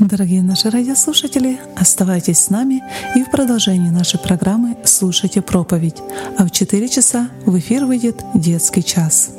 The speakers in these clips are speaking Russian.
Дорогие наши радиослушатели, оставайтесь с нами и в продолжении нашей программы слушайте проповедь. А в 4 часа в эфир выйдет детский час.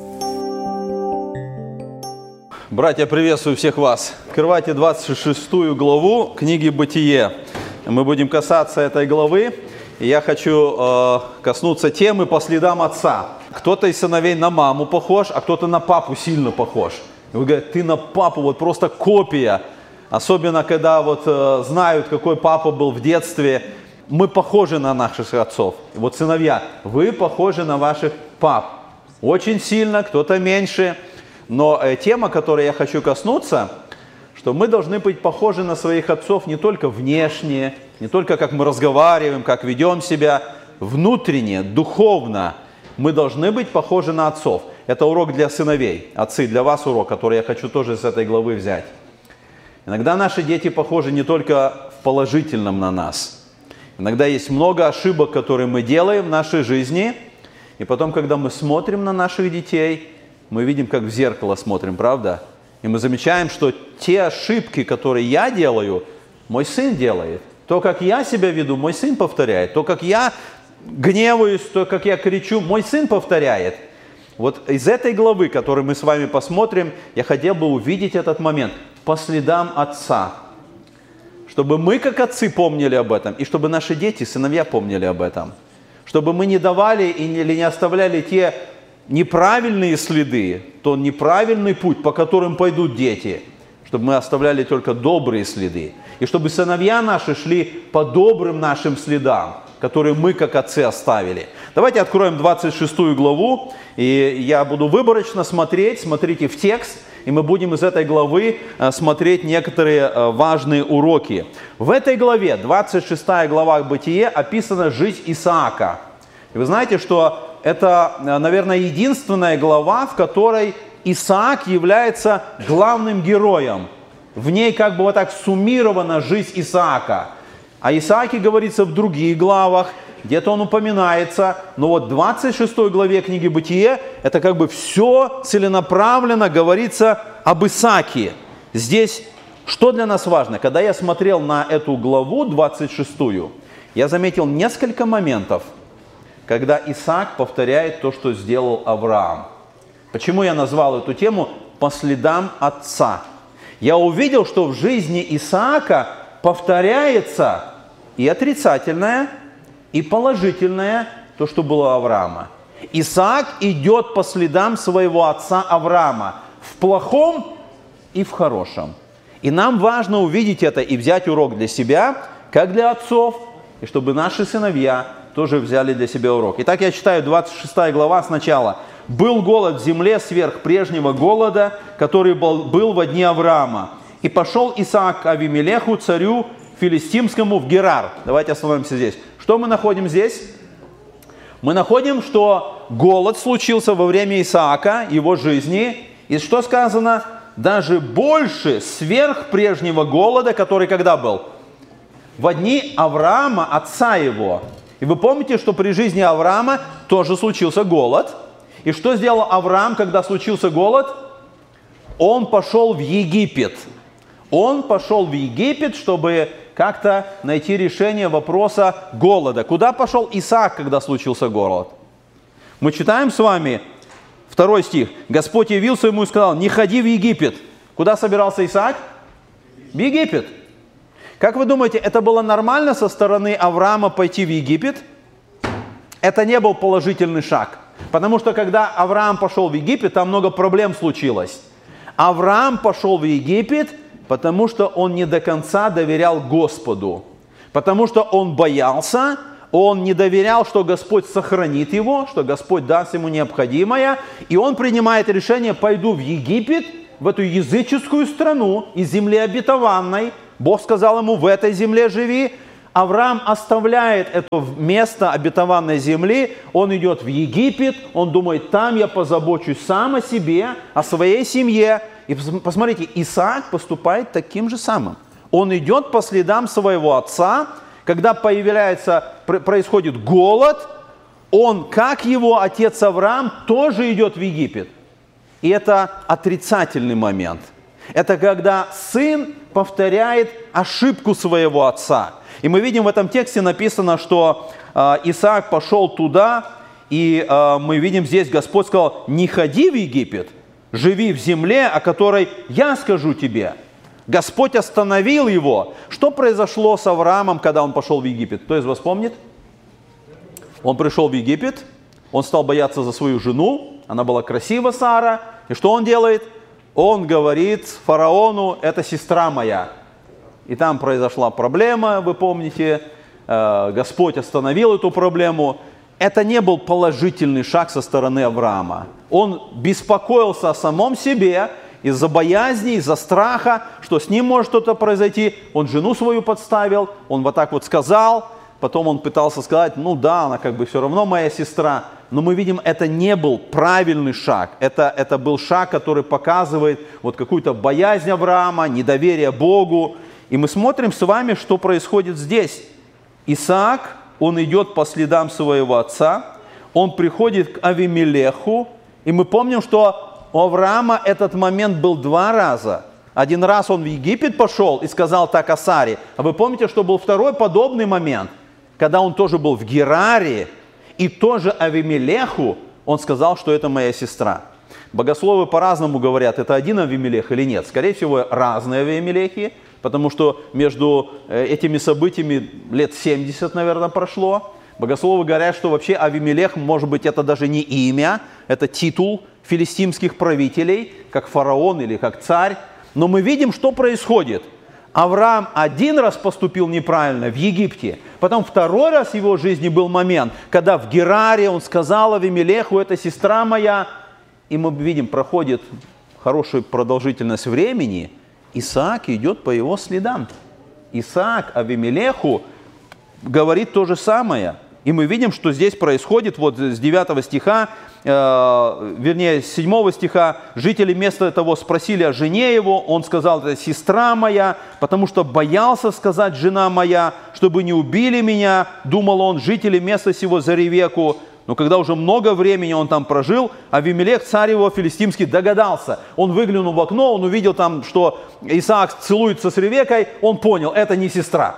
Братья, приветствую всех вас. Открывайте 26 главу книги «Бытие». Мы будем касаться этой главы. И я хочу коснуться темы по следам отца. Кто-то из сыновей на маму похож, а кто-то на папу сильно похож. И вы говорите, ты на папу, вот просто копия. Особенно, когда знают, какой папа был в детстве. Мы похожи на наших отцов. Вот сыновья, вы похожи на ваших пап. Очень сильно, кто-то меньше. Но тема, которой я хочу коснуться, что мы должны быть похожи на своих отцов не только внешне, не только как мы разговариваем, как ведем себя, внутренне, духовно. Мы должны быть похожи на отцов. Это урок для сыновей. Отцы, для вас урок, который я хочу тоже с этой главы взять. Иногда наши дети похожи не только в положительном на нас. Иногда есть много ошибок, которые мы делаем в нашей жизни. И потом, когда мы смотрим на наших детей, мы видим, как в зеркало смотрим, правда? И мы замечаем, что те ошибки, которые я делаю, мой сын делает. То, как я себя веду, мой сын повторяет. То, как я гневаюсь, то, как я кричу, мой сын повторяет. Вот из этой главы, которую мы с вами посмотрим, я хотел бы увидеть этот момент по следам отца. Чтобы мы, как отцы, помнили об этом, и чтобы наши дети, сыновья, помнили об этом. Чтобы мы не давали или не оставляли те неправильные следы, тот неправильный путь, по которым пойдут дети. Чтобы мы оставляли только добрые следы. И чтобы сыновья наши шли по добрым нашим следам, которые мы, как отцы, оставили. Давайте откроем 26 главу, и я буду выборочно смотреть, смотрите в текст, и мы будем из этой главы смотреть некоторые важные уроки. В этой главе, 26 глава Бытие, описана жизнь Исаака. И вы знаете, что это, наверное, единственная глава, в которой Исаак является главным героем. В ней как бы вот так суммирована жизнь Исаака. О Исааке говорится в других главах, где-то он упоминается, но вот в 26 главе книги «Бытие» это как бы все целенаправленно говорится об Исааке. Здесь что для нас важно? Когда я смотрел на эту главу 26, я заметил несколько моментов, когда Исаак повторяет то, что сделал Авраам. Почему я назвал эту тему «По следам отца»? Я увидел, что в жизни Исаака повторяется и отрицательное, и положительное, то, что было у Авраама. Исаак идет по следам своего отца Авраама в плохом и в хорошем. И нам важно увидеть это и взять урок для себя, как для отцов, и чтобы наши сыновья тоже взяли для себя урок. Итак, я читаю 26 глава сначала. «Был голод в земле сверх прежнего голода, который был во дни Авраама. И пошел Исаак к Авимелеху, царю филистимскому, в Герар». Давайте остановимся здесь. Что мы находим здесь? Мы находим, что голод случился во время Исаака, его жизни. И что сказано? Даже больше сверх прежнего голода, который когда был? Во дни Авраама, отца его. И вы помните, что при жизни Авраама тоже случился голод. И что сделал Авраам, когда случился голод? Он пошел в Египет. Он пошел в Египет, чтобы как-то найти решение вопроса голода. Куда пошел Исаак, когда случился голод? Мы читаем с вами 2 стих. Господь явился ему и сказал: не ходи в Египет. Куда собирался Исаак? В Египет. Как вы думаете, это было нормально со стороны Авраама пойти в Египет? Это не был положительный шаг. Потому что когда Авраам пошел в Египет, там много проблем случилось. Авраам пошел в Египет, потому что он не до конца доверял Господу. Потому что он боялся, он не доверял, что Господь сохранит его, что Господь даст ему необходимое. И он принимает решение: пойду в Египет, в эту языческую страну, из земли обетованной. Бог сказал ему: в этой земле живи. Авраам оставляет это место обетованной земли, он идет в Египет, он думает: там я позабочусь сам о себе, о своей семье. И посмотрите, Исаак поступает таким же самым. Он идет по следам своего отца. Когда происходит голод, он, как его отец Авраам, тоже идет в Египет. И это отрицательный момент. Это когда сын повторяет ошибку своего отца. И мы видим в этом тексте написано, что Исаак пошел туда, и мы видим здесь, Господь сказал: не ходи в Египет, живи в земле, о которой я скажу тебе. Господь остановил его. Что произошло с Авраамом, когда он пошел в Египет? Кто из вас помнит? Он пришел в Египет, он стал бояться за свою жену, она была красива, Сара. И что он делает? Он говорит фараону: это сестра моя. И там произошла проблема, вы помните, Господь остановил эту проблему. Это не был положительный шаг со стороны Авраама. Он беспокоился о самом себе из-за боязни, из-за страха, что с ним может что-то произойти. Он жену свою подставил, он вот так вот сказал. Потом он пытался сказать: ну да, она как бы все равно моя сестра. Но мы видим, это не был правильный шаг. Это был шаг, который показывает вот какую-то боязнь Авраама, недоверие Богу. И мы смотрим с вами, что происходит здесь. Исаак, он идет по следам своего отца, он приходит к Авимелеху. И мы помним, что у Авраама этот момент был два раза. Один раз он в Египет пошел и сказал так о Саре. А вы помните, что был второй подобный момент, когда он тоже был в Гераре, и тоже Авимелеху он сказал, что это моя сестра. Богословы по-разному говорят, это один Авимелех или нет. Скорее всего, разные Авимелехи, потому что между этими событиями лет 70, наверное, прошло. Богословы говорят, что вообще Авимелех, может быть, это даже не имя, это титул филистимских правителей, как фараон или как царь. Но мы видим, что происходит. Авраам один раз поступил неправильно в Египте, потом второй раз в его жизни был момент, когда в Гераре он сказал Авимелеху: это сестра моя. И мы видим, проходит хорошая продолжительность времени, Исаак идет по его следам. Исаак Авимелеху говорит то же самое. И мы видим, что здесь происходит, вот с 9 стиха, вернее, с 7 стиха, жители вместо того спросили о жене его, он сказал: это сестра моя, потому что боялся сказать жена моя, чтобы не убили меня, думал он, жители места сего за Ревеку. Но когда уже много времени он там прожил, Авимелех, царь его филистимский, догадался. Он выглянул в окно, он увидел там, что Исаак целуется с Ревекой, он понял: это не сестра,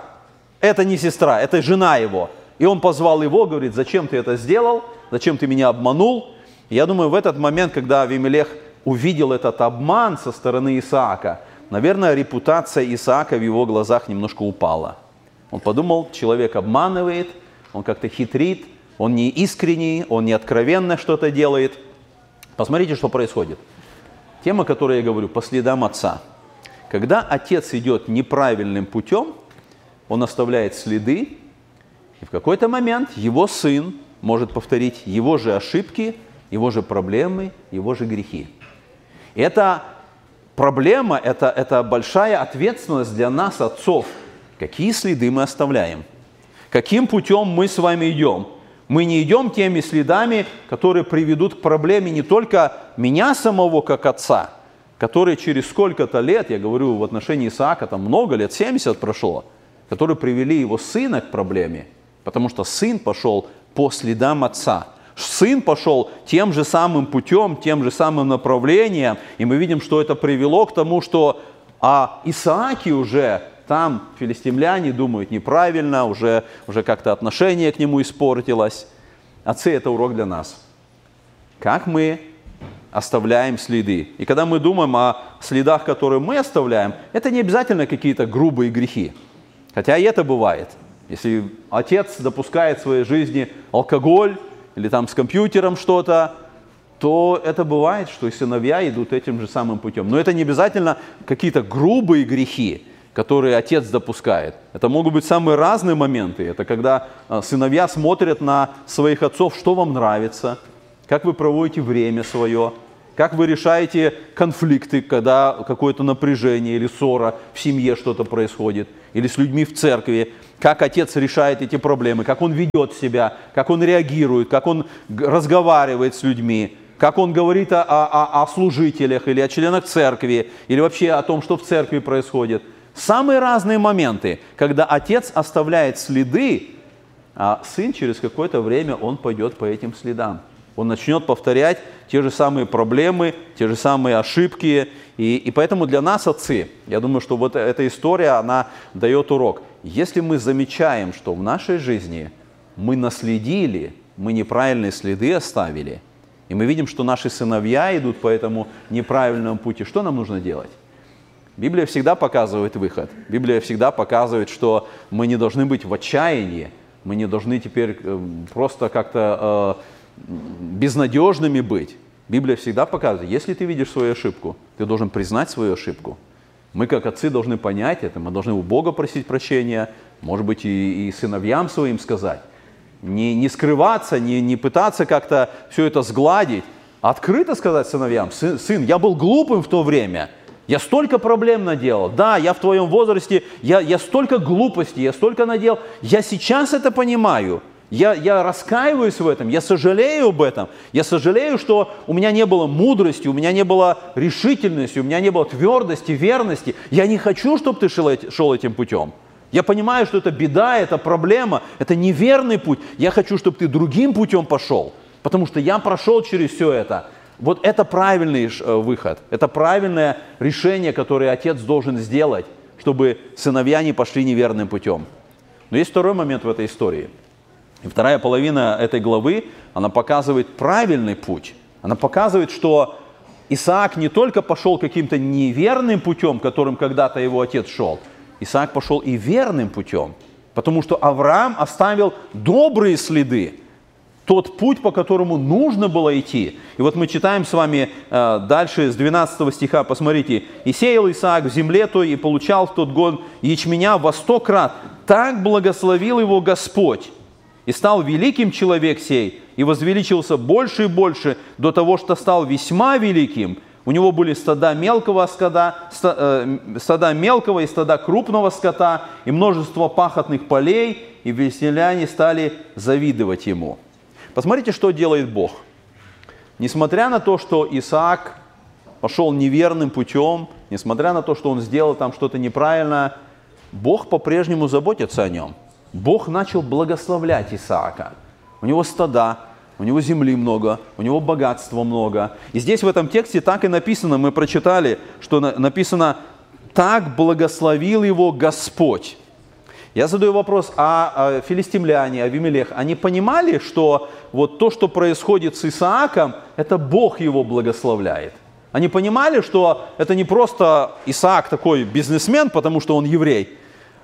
это жена его. И он позвал его, говорит: зачем ты это сделал, зачем ты меня обманул? Я думаю, в этот момент, когда Авимелех увидел этот обман со стороны Исаака, наверное, репутация Исаака в его глазах немножко упала. Он подумал: человек обманывает, он как-то хитрит, он не искренний, он не откровенно что-то делает. Посмотрите, что происходит. Тема, о которой я говорю, по следам отца. Когда отец идет неправильным путем, он оставляет следы, и в какой-то момент его сын может повторить его же ошибки, его же проблемы, его же грехи. И эта проблема, это большая ответственность для нас, отцов. Какие следы мы оставляем? Каким путем мы с вами идем? Мы не идем теми следами, которые приведут к проблеме не только меня самого, как отца, которые через сколько-то лет, я говорю в отношении Исаака, там много лет, 70 прошло, которые привели его сына к проблеме, потому что сын пошел по следам отца. Сын пошел тем же самым путем, тем же самым направлением, и мы видим, что это привело к тому, что о Исааке уже там филистимляне думают неправильно, уже как-то отношение к нему испортилось. Отцы, это урок для нас. Как мы оставляем следы. И когда мы думаем о следах, которые мы оставляем, это не обязательно какие-то грубые грехи. Хотя и это бывает. Если отец допускает в своей жизни алкоголь или там с компьютером что-то, то это бывает, что и сыновья идут этим же самым путем. Но это не обязательно какие-то грубые грехи, которые отец допускает. Это могут быть самые разные моменты. Это когда сыновья смотрят на своих отцов, что вам нравится, как вы проводите время свое, как вы решаете конфликты, когда какое-то напряжение или ссора в семье что-то происходит, или с людьми в церкви, как отец решает эти проблемы, как он ведет себя, как он реагирует, как он разговаривает с людьми, как он говорит о служителях или о членах церкви, или вообще о том, что в церкви происходит. Самые разные моменты, когда отец оставляет следы, а сын через какое-то время он пойдет по этим следам. он начнет повторять те же самые проблемы, те же самые ошибки. И поэтому для нас, отцы, я думаю, что вот эта история, она дает урок. Если мы замечаем, что в нашей жизни мы наследили, мы неправильные следы оставили, и мы видим, что наши сыновья идут по этому неправильному пути, что нам нужно делать? Библия всегда показывает выход. Библия всегда показывает, что мы не должны быть в отчаянии, мы не должны теперь просто как-то безнадежными быть. Библия всегда показывает, если ты видишь свою ошибку, ты должен признать свою ошибку. Мы, как отцы, должны понять это, мы должны у Бога просить прощения, может быть, и сыновьям своим сказать. Не скрываться, не пытаться как-то все это сгладить, а открыто сказать сыновьям: сын, я был глупым в то время, я столько проблем наделал, да, я в твоем возрасте, я столько глупостей, я столько наделал, я сейчас это понимаю. Я раскаиваюсь в этом, я сожалею об этом, я сожалею, что у меня не было мудрости, у меня не было решительности, у меня не было твердости, верности. Я не хочу, чтобы ты шел этим путем. Я понимаю, что это беда, это проблема, это неверный путь. Я хочу, чтобы ты другим путем пошел, потому что я прошел через все это. Вот это правильный выход, это правильное решение, которое отец должен сделать, чтобы сыновья не пошли неверным путем. Но есть второй момент в этой истории. И вторая половина этой главы, она показывает правильный путь. Она показывает, что Исаак не только пошел каким-то неверным путем, которым когда-то его отец шел, Исаак пошел и верным путем, потому что Авраам оставил добрые следы, тот путь, по которому нужно было идти. И вот мы читаем с вами дальше с 12 стиха, посмотрите. «И сеял Исаак в земле той, и получал в тот год ячменя во 100 крат. Так благословил его Господь. И стал великим человек сей, и возвеличился больше и больше, до того, что стал весьма великим. У него были стада мелкого и стада крупного скота, и множество пахотных полей, и филистимляне стали завидовать ему». Посмотрите, что делает Бог. Несмотря на то, что Исаак пошел неверным путем, несмотря на то, что он сделал там что-то неправильно, Бог по-прежнему заботится о нем. Бог начал благословлять Исаака. У него стада, у него земли много, у него богатства много. И здесь в этом тексте так и написано, мы прочитали, что написано: «Так благословил его Господь». Я задаю вопрос, а филистимляне, Авимелех, они понимали, что вот то, что происходит с Исааком, это Бог его благословляет? Они понимали, что это не просто Исаак такой бизнесмен, потому что он еврей,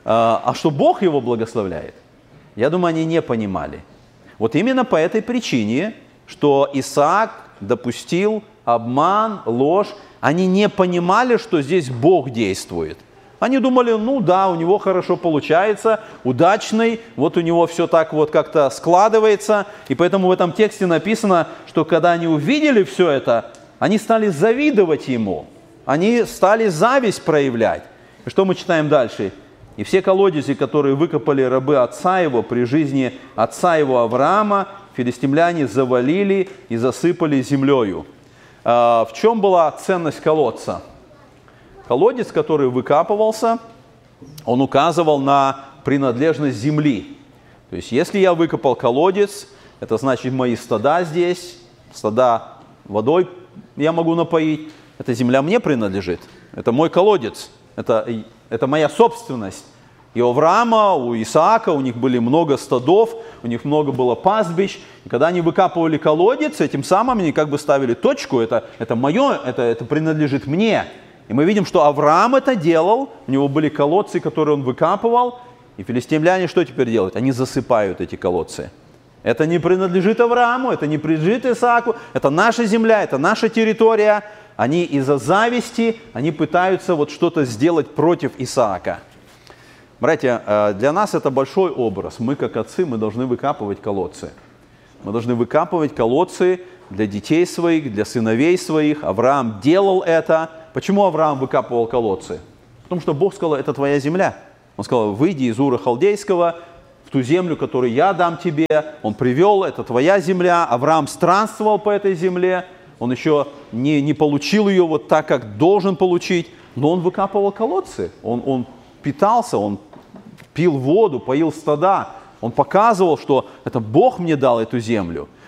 а что Бог его благословляет? Я думаю, они не понимали. Вот именно по этой причине, что Исаак допустил обман, ложь, они не понимали, что здесь Бог действует. Они думали, ну да, у него хорошо получается, удачный, вот у него все так вот как-то складывается. И поэтому в этом тексте написано, что когда они увидели все это, они стали завидовать ему, они стали зависть проявлять. И что мы читаем дальше? «И все колодези, которые выкопали рабы отца его при жизни отца его Авраама, филистимляне завалили и засыпали землею». В чем была ценность колодца? Колодец, который выкапывался, он указывал на принадлежность земли. То есть, если я выкопал колодец, это значит, мои стада здесь, стада водой я могу напоить, эта земля мне принадлежит, это мой колодец, это моя собственность. И у Авраама, у Исаака, у них были много стадов, у них много было пастбищ. И когда они выкапывали колодец, этим самым они как бы ставили точку, это мое, это принадлежит мне. И мы видим, что Авраам это делал, у него были колодцы, которые он выкапывал, и филистимляне что теперь делают? Они засыпают эти колодцы. Это не принадлежит Аврааму, это не принадлежит Исааку, это наша земля, это наша территория. Они из-за зависти, они пытаются вот что-то сделать против Исаака. Братья, для нас это большой образ. Мы, как отцы, мы должны выкапывать колодцы. Мы должны выкапывать колодцы для детей своих, для сыновей своих. Авраам делал это. Почему Авраам выкапывал колодцы? Потому что Бог сказал, это твоя земля. Он сказал, выйди из Ура Халдейского в ту землю, которую я дам тебе. Он привел, это твоя земля. Авраам странствовал по этой земле. Он еще не получил ее вот так, как должен получить. Но он выкапывал колодцы. Он питался, он пил воду, поил стада. Он показывал, что это Бог мне дал эту землю.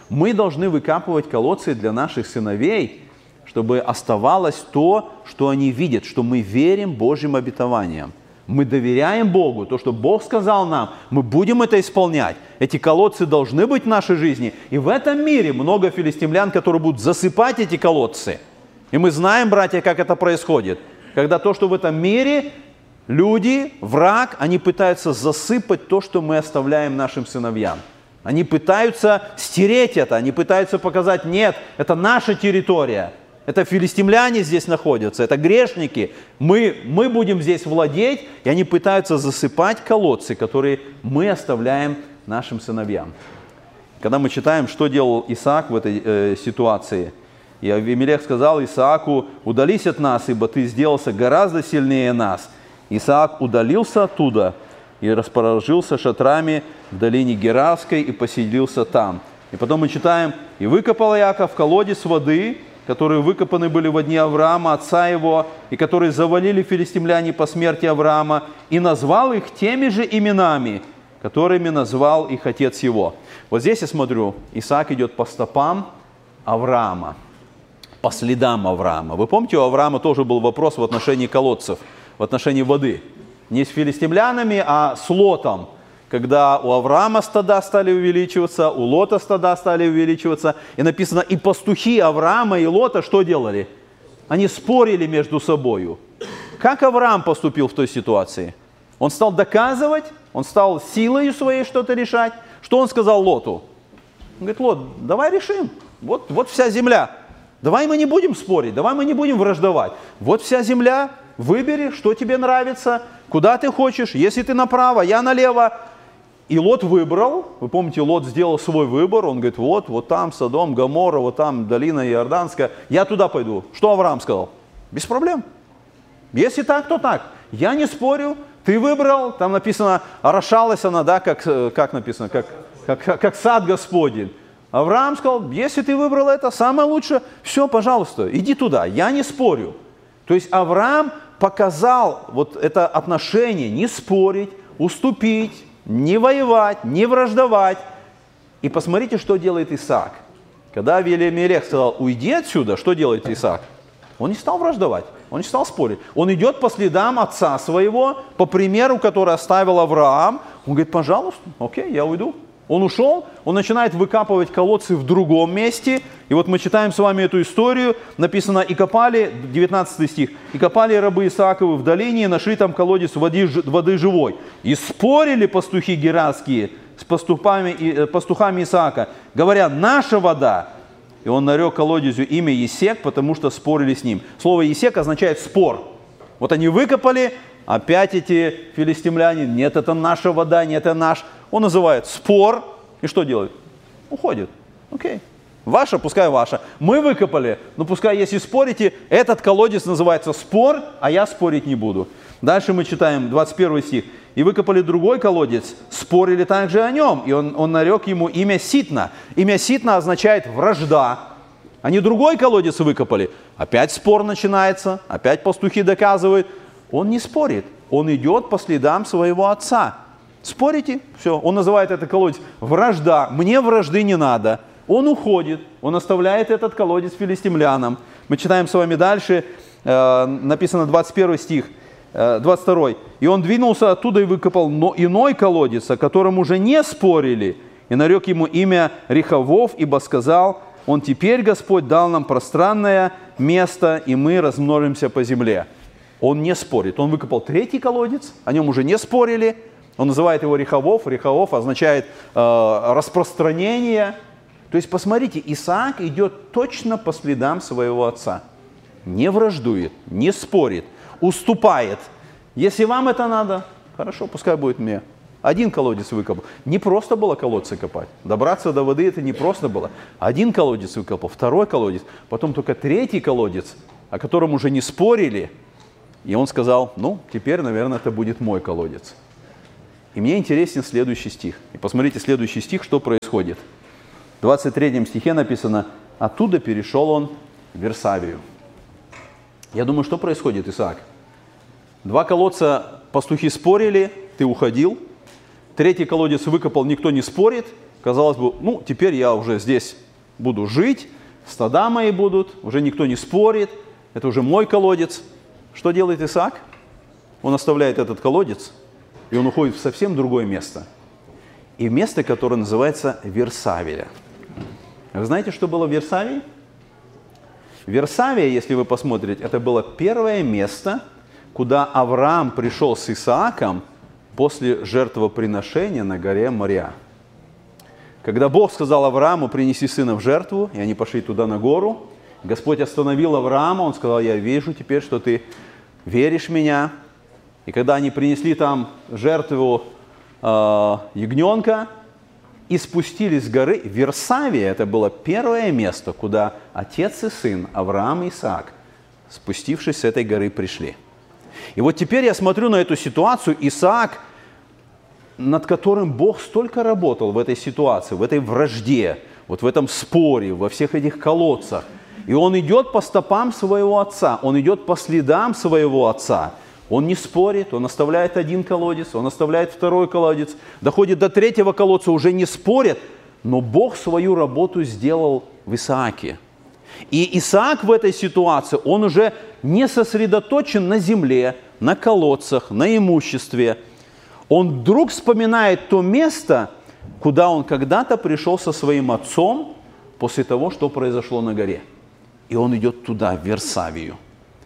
Мы должны выкапывать колодцы для наших сыновей, чтобы оставалось то, что они видят, что мы верим Божьим обетованиям. Мы доверяем Богу, то, что Бог сказал нам, мы будем это исполнять. Эти колодцы должны быть в нашей жизни. И в этом мире много филистимлян, которые будут засыпать эти колодцы. И мы знаем, братья, как это происходит. Когда то, что в этом мире, люди, враг, они пытаются засыпать то, что мы оставляем нашим сыновьям. Они пытаются стереть это, они пытаются показать, нет, это наша территория. Это филистимляне здесь находятся, это грешники. Мы будем здесь владеть, и они пытаются засыпать колодцы, которые мы оставляем нашим сыновьям. Когда мы читаем, что делал Исаак в этой ситуации, и Авимелех сказал Исааку: «Удались от нас, ибо ты сделался гораздо сильнее нас». Исаак удалился оттуда и расположился шатрами в долине Герарской и поселился там. И потом мы читаем: «И выкопал Иаков колодец воды, которые выкопаны были во дни Авраама, отца его, и которые завалили филистимляне по смерти Авраама, и назвал их теми же именами, которыми назвал их отец его». Вот здесь я смотрю, Исаак идет по стопам Авраама, по следам Авраама. Вы помните, у Авраама тоже был вопрос в отношении колодцев, в отношении воды. Не с филистимлянами, а с Лотом. Когда у Авраама стада стали увеличиваться, у Лота стада стали увеличиваться. И написано, и пастухи Авраама и Лота что делали? Они спорили между собою. Как Авраам поступил в той ситуации? Он стал доказывать, он стал силой своей что-то решать. Что он сказал Лоту? Он говорит: Лот, давай решим. Вот вся земля. Давай мы не будем спорить, давай мы не будем враждовать. Вот вся земля, выбери, что тебе нравится, куда ты хочешь. Если ты направо, я налево. И Лот выбрал, вы помните, Лот сделал свой выбор, он говорит: вот там Содом, Гоморра, вот там долина Иорданская, я туда пойду. Что Авраам сказал? Без проблем. Если так, то так. Я не спорю, ты выбрал, там написано, орошалась она, да, как написано, как сад Господень. Авраам сказал: если ты выбрал это, самое лучшее, все, пожалуйста, иди туда, я не спорю. То есть Авраам показал вот это отношение, не спорить, уступить, не воевать, не враждовать. И посмотрите, что делает Исаак. Когда Авимелех сказал: уйди отсюда, что делает Исаак? Он не стал враждовать, он не стал спорить. Он идет по следам отца своего, по примеру, который оставил Авраам. Он говорит: пожалуйста, окей, я уйду. Он ушел, он начинает выкапывать колодцы в другом месте. И вот мы читаем с вами эту историю. Написано: и копали, 19 стих, и копали рабы Исааковы в долине, и нашли там колодец воды живой. И спорили пастухи герарские с пастухами Исаака, говоря: наша вода. И он нарек колодезю имя Есек, потому что спорили с ним. Слово Есек означает спор. Вот они выкопали, опять эти филистимляне: нет, это наша вода, нет, это наш. Он называет спор, и что делает? Уходит. Окей. Ваша, пускай ваша. Мы выкопали, но пускай, если спорите, этот колодец называется спор, а я спорить не буду. Дальше мы читаем 21 стих. И выкопали другой колодец, спорили также о нем, и он нарек ему имя Ситна. Имя Ситна означает вражда. Они другой колодец выкопали. Опять спор начинается, опять пастухи доказывают. Он не спорит, он идет по следам своего отца. Спорите? Все. Он называет это колодец вражда. Мне вражды не надо. Он уходит, он оставляет этот колодец филистимлянам. Мы читаем с вами дальше, написано 21 стих, 22. «И он двинулся оттуда и выкопал иной колодец, о котором уже не спорили, и нарек ему имя Рехавов, ибо сказал: он теперь, Господь, дал нам пространное место, и мы размножимся по земле». Он не спорит. Он выкопал третий колодец, о нем уже не спорили. Он называет его Рехавов. Рехавов означает распространение. То есть, посмотрите, Исаак идет точно по следам своего отца. Не враждует, не спорит, уступает. Если вам это надо, хорошо, пускай будет мне. Один колодец выкопал. Не просто было колодцы копать. Добраться до воды это не просто было. Один колодец выкопал, второй колодец, потом только третий колодец, о котором уже не спорили. И он сказал: ну, теперь, наверное, это будет мой колодец. И мне интересен следующий стих. И посмотрите, следующий стих, что происходит. В 23 стихе написано: оттуда перешел он в Версавию. Я думаю, что происходит, Исаак? Два колодца пастухи спорили, ты уходил. Третий колодец выкопал, никто не спорит. казалось бы, ну, теперь я уже здесь буду жить, стада мои будут, уже никто не спорит, это уже мой колодец. Что делает Исаак? Он оставляет этот колодец, и он уходит в совсем другое место. И место, которое называется Версавия. Вы знаете, что было в Версавии? Версавия, если вы посмотрите, это было первое место, куда Авраам пришел с Исааком после жертвоприношения на горе Мория. Когда Бог сказал Аврааму: принеси сына в жертву, и они пошли туда на гору, Господь остановил Авраама, он сказал: я вижу теперь, что ты веришь в меня. И когда они принесли там жертву ягненка и спустились с горы, Версавия, это было первое место, куда отец и сын, Авраам и Исаак, спустившись с этой горы, пришли. И вот теперь я смотрю на эту ситуацию. Исаак, над которым Бог столько работал в этой ситуации, в этой вражде, вот в этом споре, во всех этих колодцах. И он идет по стопам своего отца, он идет по следам своего отца. Он не спорит, он оставляет один колодец, он оставляет второй колодец, доходит до третьего колодца, уже не спорит, но Бог свою работу сделал в Исааке. И Исаак в этой ситуации, он уже не сосредоточен на земле, на колодцах, на имуществе. Он вдруг вспоминает то место, куда он когда-то пришел со своим отцом после того, что произошло на горе. И он идет туда, в Версавию.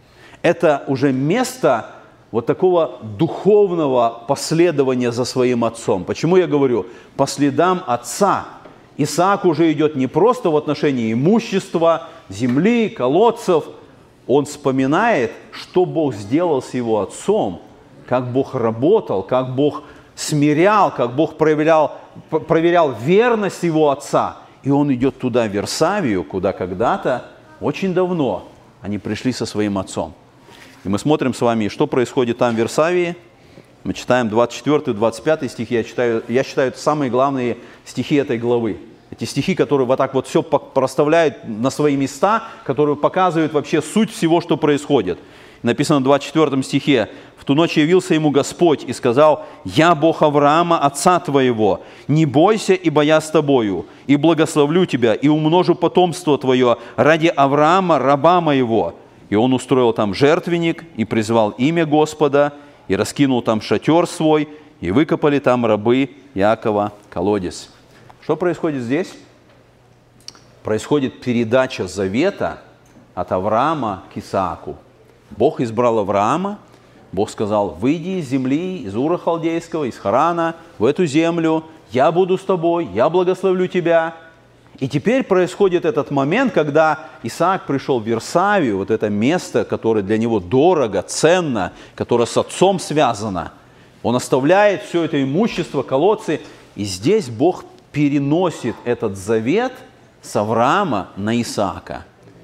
Это уже место вот такого духовного последования за своим отцом. Почему я говорю? По следам отца. Исаак уже идет не просто в отношении имущества, земли, колодцев. Он вспоминает, что Бог сделал с его отцом, как Бог работал, как Бог смирял, как Бог проверял верность его отца. И он идет туда, в Версавию, куда когда-то, очень давно, они пришли со своим отцом. И мы смотрим с вами, что происходит там в Версавии. Мы читаем 24-25 стихи. Я считаю, это самые главные стихи этой главы. Эти стихи, которые вот так вот все проставляют на свои места, которые показывают вообще суть всего, что происходит. Написано в 24 стихе: «В ту ночь явился ему Господь и сказал: я Бог Авраама, отца твоего, не бойся, ибо я с тобою, и благословлю тебя, и умножу потомство твое ради Авраама, раба моего». И он устроил там жертвенник, и призвал имя Господа, и раскинул там шатер свой, и выкопали там рабы Иакова колодец. Что происходит здесь? Происходит передача завета от Авраама к Исааку. Бог избрал Авраама, Бог сказал: выйди из земли, из Ура Халдейского, из Харана, в эту землю, я буду с тобой, я благословлю тебя. И теперь происходит этот момент, когда Исаак пришел в Версавию, вот это место, которое для него дорого, ценно, которое с отцом связано. Он оставляет все это имущество, колодцы, и здесь Бог переносит этот завет с Авраама на Исаака.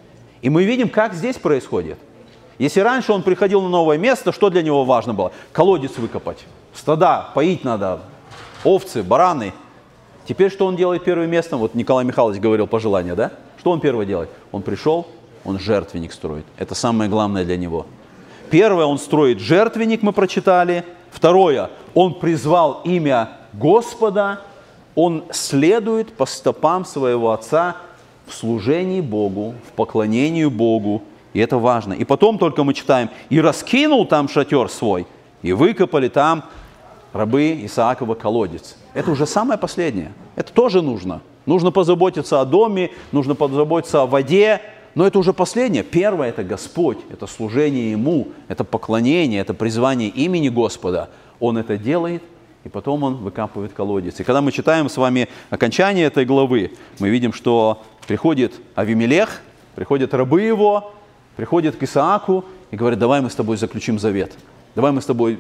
И мы видим, как здесь происходит. Если раньше он приходил на новое место, что для него важно было? Колодец выкопать, стада поить надо, овцы, бараны. Теперь что он делает первым местом? Вот Николай Михайлович говорил пожелание, да? Что он первое делает? Он пришел, он жертвенник строит. Это самое главное для него. Первое, он строит жертвенник, мы прочитали. Второе, он призвал имя Господа. Он следует по стопам своего отца в служении Богу, в поклонении Богу. И это важно. И потом только мы читаем: и раскинул там шатер свой, и выкопали там рабы Исаакова колодец. Это уже самое последнее. Это тоже нужно. Нужно позаботиться о доме, нужно позаботиться о воде, но это уже последнее. Первое – это Господь, это служение Ему, это поклонение, это призвание имени Господа. Он это делает, и потом он выкапывает колодец. И когда мы читаем с вами окончание этой главы, мы видим, что приходит Авимелех, приходят рабы его, приходят к Исааку и говорят: давай мы с тобой заключим завет. Давай мы с тобой,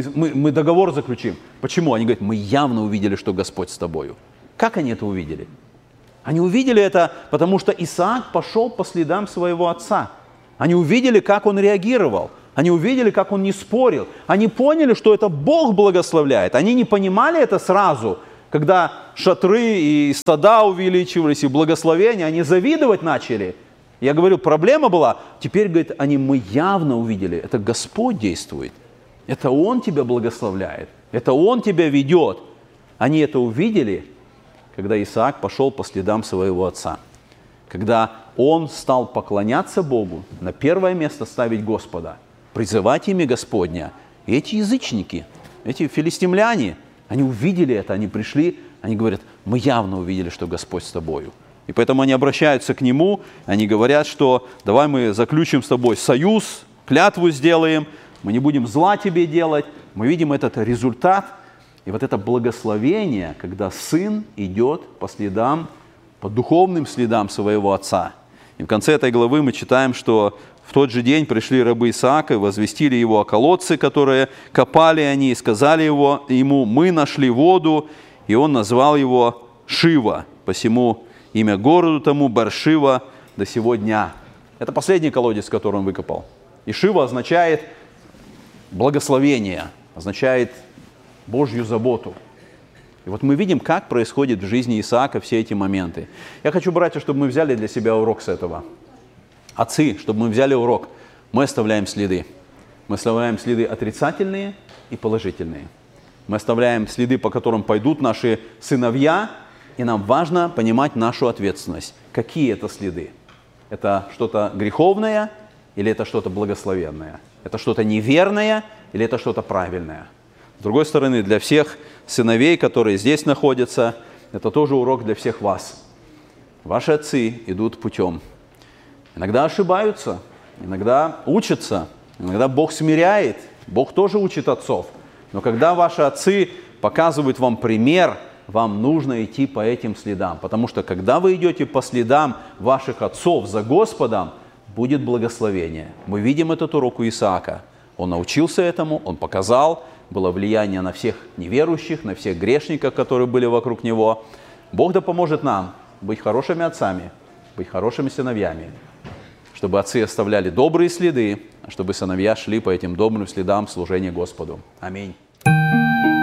мы договор заключим. Почему? Они говорят: мы явно увидели, что Господь с тобою. Как они это увидели? Они увидели это, потому что Исаак пошел по следам своего отца. Они увидели, как он реагировал. Они увидели, как он не спорил. Они поняли, что это Бог благословляет. Они не понимали это сразу, когда шатры и стада увеличивались, и благословения, они завидовать начали. Я говорю, проблема была, теперь, говорит, мы явно увидели, это Господь действует. Это Он тебя благословляет, это Он тебя ведет. Они это увидели, когда Исаак пошел по следам своего отца. Когда он стал поклоняться Богу, на первое место ставить Господа, призывать имя Господня. И эти язычники, эти филистимляне, они увидели это, они пришли, они говорят: мы явно увидели, что Господь с тобою. И поэтому они обращаются к нему, они говорят, что давай мы заключим с тобой союз, клятву сделаем, мы не будем зла тебе делать. Мы видим этот результат и вот это благословение, когда сын идет по следам, по духовным следам своего отца. И в конце этой главы мы читаем, что в тот же день пришли рабы Исаака и возвестили его о колодце, которые копали они, и сказали ему: мы нашли воду, и он назвал его Шива, посему имя городу тому Бар-Шива до сего дня. Это последний колодец, который он выкопал. И Шива означает благословение, означает Божью заботу. И вот мы видим, как происходит в жизни Исаака все эти моменты. Я хочу, братья, чтобы мы взяли для себя урок с этого. Отцы, чтобы мы взяли урок. Мы оставляем следы. Мы оставляем следы отрицательные и положительные. Мы оставляем следы, по которым пойдут наши сыновья, и нам важно понимать нашу ответственность. Какие это следы? Это что-то греховное или это что-то благословенное? Это что-то неверное или это что-то правильное? С другой стороны, для всех сыновей, которые здесь находятся, это тоже урок для всех вас. Ваши отцы идут путем. Иногда ошибаются, иногда учатся, иногда Бог смиряет, Бог тоже учит отцов. Но когда ваши отцы показывают вам пример, вам нужно идти по этим следам. Потому что когда вы идете по следам ваших отцов за Господом, будет благословение. Мы видим этот урок у Исаака. Он научился этому, он показал, было влияние на всех неверующих, на всех грешников, которые были вокруг него. Бог да поможет нам быть хорошими отцами, быть хорошими сыновьями, чтобы отцы оставляли добрые следы, а чтобы сыновья шли по этим добрым следам служения Господу. Аминь.